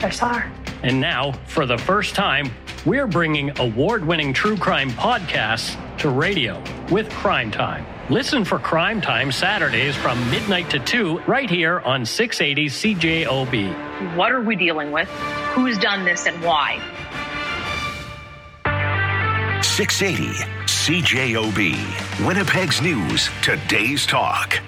I saw her. And now, for the first time, we're bringing award-winning true crime podcasts to radio with Crime Time. Listen for Crime Time Saturdays from midnight to 2 right here on 680 CJOB. What are we dealing with? Who's done this and why? 680 CJOB. Winnipeg's News, today's talk.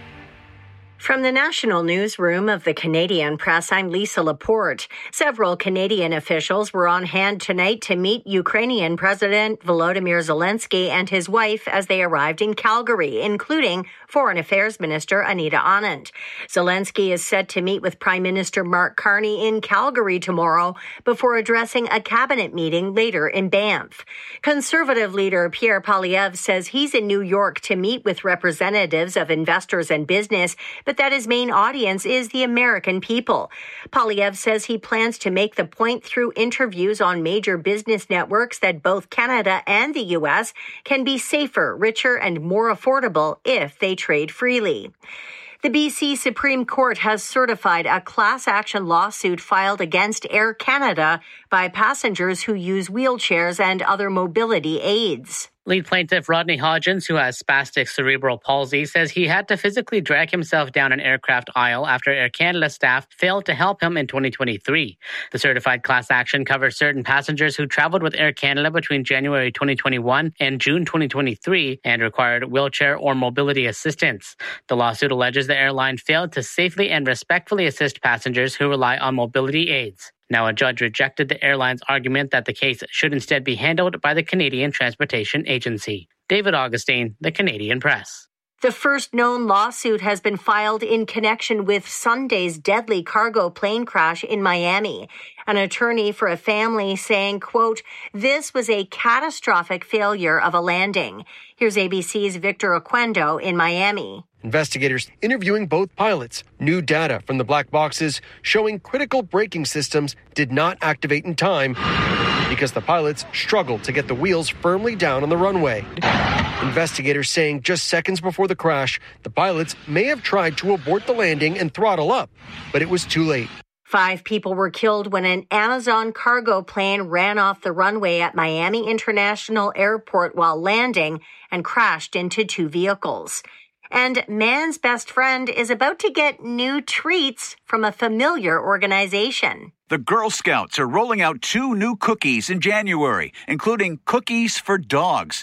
From the National Newsroom of the Canadian Press, I'm Lisa Laporte. Several Canadian officials were on hand tonight to meet Ukrainian President Volodymyr Zelensky and his wife as they arrived in Calgary, including Foreign Affairs Minister Anita Anand. Zelensky is set to meet with Prime Minister Mark Carney in Calgary tomorrow before addressing a cabinet meeting later in Banff. Conservative leader Pierre Poilievre says he's in New York to meet with representatives of investors and business, but that his main audience is the American people. Poilievre says he plans to make the point through interviews on major business networks that both Canada and the U.S. can be safer, richer, and more affordable if they trade freely. The BC Supreme Court has certified a class action lawsuit filed against Air Canada by passengers who use wheelchairs and other mobility aids. Lead plaintiff Rodney Hodgins, who has spastic cerebral palsy, says he had to physically drag himself down an aircraft aisle after Air Canada staff failed to help him in 2023. The certified class action covers certain passengers who traveled with Air Canada between January 2021 and June 2023 and required wheelchair or mobility assistance. The lawsuit alleges the airline failed to safely and respectfully assist passengers who rely on mobility aids. Now, a judge rejected the airline's argument that the case should instead be handled by the Canadian Transportation Agency. David Augustine, The Canadian Press. The first known lawsuit has been filed in connection with Sunday's deadly cargo plane crash in Miami. An attorney for a family saying, quote, "This was a catastrophic failure of a landing." Here's ABC's Victor Oquendo in Miami. Investigators interviewing both pilots. New data from the black boxes showing critical braking systems did not activate in time because the pilots struggled to get the wheels firmly down on the runway. Investigators saying just seconds before the crash, the pilots may have tried to abort the landing and throttle up, but it was too late. 5 people were killed when an Amazon cargo plane ran off the runway at Miami International Airport while landing and crashed into 2 vehicles. And man's best friend is about to get new treats from a familiar organization. The Girl Scouts are rolling out 2 new cookies in January, including cookies for dogs.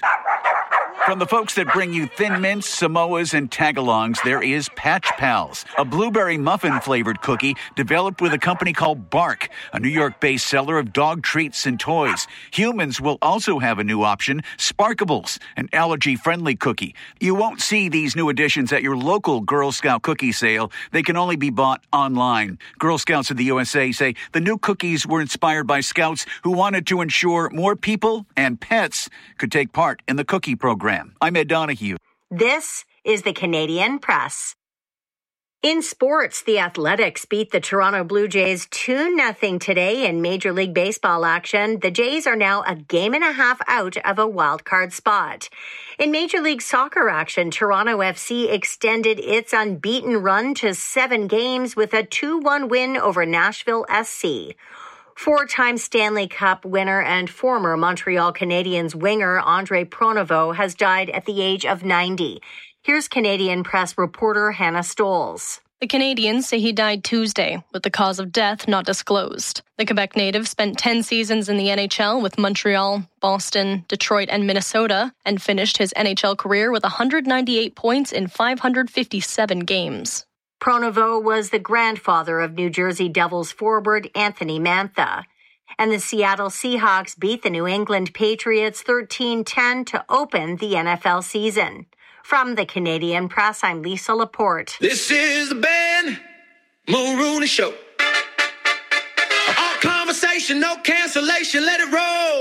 From the folks that bring you Thin Mints, Samoas, and Tagalongs, there is Patch Pals, a blueberry muffin-flavored cookie developed with a company called Bark, a New York-based seller of dog treats and toys. Humans will also have a new option, Sparkables, an allergy-friendly cookie. You won't see these new additions at your local Girl Scout cookie sale. They can only be bought online. Girl Scouts of the USA say the new cookies were inspired by Scouts who wanted to ensure more people and pets could take part in the cookie program. I'm Ed Donahue. This is the Canadian Press. In sports, the Athletics beat the Toronto Blue Jays 2-0 today in Major League Baseball action. The Jays are now a game and a half out of a wildcard spot. In Major League Soccer action, Toronto FC extended its unbeaten run to 7 games with a 2-1 win over Nashville SC. 4-time Stanley Cup winner and former Montreal Canadiens winger Andre Pronovost has died at the age of 90. Here's Canadian Press reporter Hannah Stolz. The Canadiens say he died Tuesday, with the cause of death not disclosed. The Quebec native spent 10 seasons in the NHL with Montreal, Boston, Detroit, and Minnesota, and finished his NHL career with 198 points in 557 games. Pronovost was the grandfather of New Jersey Devils forward Anthony Mantha. And the Seattle Seahawks beat the New England Patriots 13-10 to open the NFL season. From the Canadian Press, I'm Lisa Laporte. This is the Ben Mulrooney Show. All conversation, no cancellation, let it roll.